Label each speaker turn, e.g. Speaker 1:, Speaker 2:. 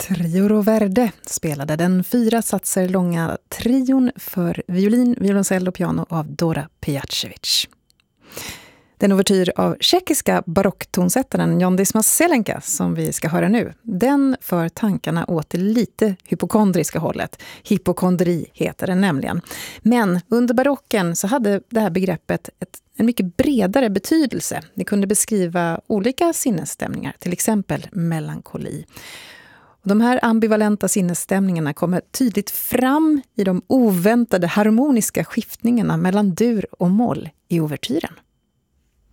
Speaker 1: Trio Roverde spelade den 4 satser långa trion för violin, violoncell och piano av Dora Pejacevic. Den ouvertyr av tjeckiska barocktonsättaren Jan Dismas Selenka som vi ska höra nu, den för tankarna åt det lite hypokondriska hållet. Hypokondri heter den nämligen. Men under barocken så hade det här begreppet en mycket bredare betydelse. Det kunde beskriva olika sinnesstämningar, till exempel melankoli. De här ambivalenta sinnesstämningarna kommer tydligt fram i de oväntade harmoniska skiftningarna mellan dur och moll i ouvertyren.